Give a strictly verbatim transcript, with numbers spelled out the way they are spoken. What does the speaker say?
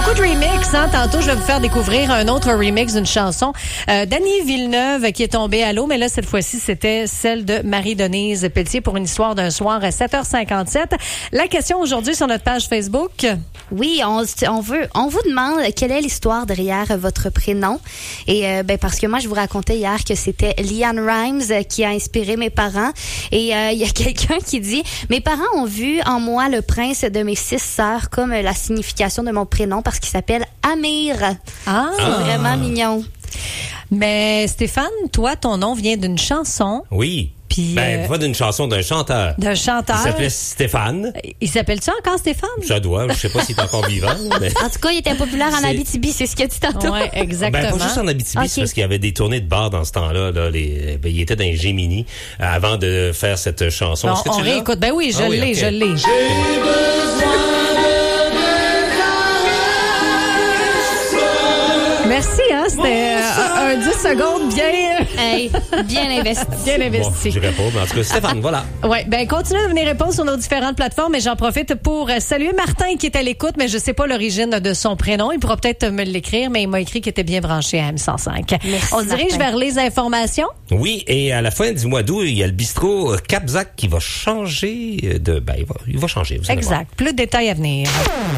beaucoup de remix, hein. Tantôt, je vais vous faire découvrir un autre remix d'une chanson euh, d'Annie Villeneuve qui est tombée à l'eau, mais là, cette fois-ci, c'était celle de Marie-Denise Pelletier pour une histoire d'un soir à sept heures cinquante-sept. La question aujourd'hui sur notre page Facebook. Oui, on, on veut, on vous demande quelle est l'histoire derrière votre prénom. Et euh, ben parce que moi, je vous racontais hier que c'était Liane Rimes qui a inspiré mes parents. Et il euh, y a quelqu'un qui dit, mes parents ont vu en moi le prince de mes six sœurs comme la signification de mon prénom parce qu'il s'appelle Amir. Ah. C'est vraiment mignon. Mais Stéphane, toi, ton nom vient d'une chanson. Oui. Puis, ben, euh, pas d'une chanson d'un chanteur. D'un chanteur. Il s'appelait Stéphane. Il s'appelle-tu encore Stéphane? Ça doit. Je sais pas s'il est encore vivant. Mais... En tout cas, il était populaire en C'est... Abitibi, c'est ce que tu tantôt. Oui, exactement. Ben, pas juste en Abitibi, Okay. c'est parce qu'il y avait des tournées de bars dans ce temps-là. Là, les... ben, il était dans les Gémini euh, avant de faire cette chanson. Bon, Est-ce que on tu l'as? réécoute. Ben oui, je Ah oui, l'ai, okay. je l'ai. J'ai besoin Merci, hein? C'était euh, un dix secondes bien... Hey, bien investi. Bien Bon, investi. je dirais pas, mais en tout cas, Stéphane, voilà. Oui, ben continuez de venir répondre sur nos différentes plateformes, mais j'en profite pour saluer Martin qui est à l'écoute, mais je sais pas l'origine de son prénom. Il pourra peut-être me l'écrire, mais il m'a écrit qu'il était bien branché à M cent cinq. Merci, On se dirige Martin. vers les informations. Oui, et à la fin du mois d'août, il y a le bistrot Capzac qui va changer de... Ben, il va, il va changer, vous allez voir. Exact. Plus de détails à venir.